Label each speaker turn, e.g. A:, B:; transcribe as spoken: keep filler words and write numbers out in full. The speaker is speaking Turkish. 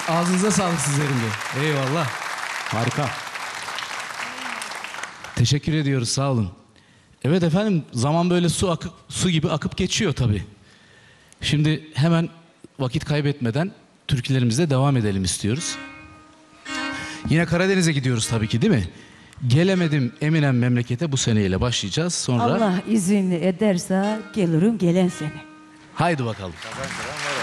A: Ağzınıza sağlık sizlerin de. Eyvallah. Harika. Teşekkür ediyoruz, sağ olun. Evet efendim, zaman böyle su akıp, su gibi akıp geçiyor tabii. Şimdi hemen vakit kaybetmeden türkülerimize devam edelim istiyoruz. Yine Karadeniz'e gidiyoruz tabii ki, değil mi? Gelemedim Eminem memlekete bu seneyle başlayacağız. Sonra
B: Allah izin ederse gelirim gelen sene.
A: haydi bakalım.
C: Kazandıran var